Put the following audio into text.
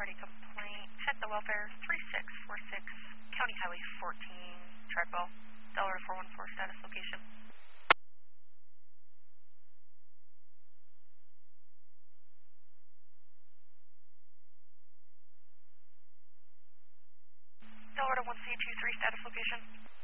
party complaint. Check the welfare 3646, County Highway 14, Treadwell, Delaware 414 status location. Delaware 1C23 status location.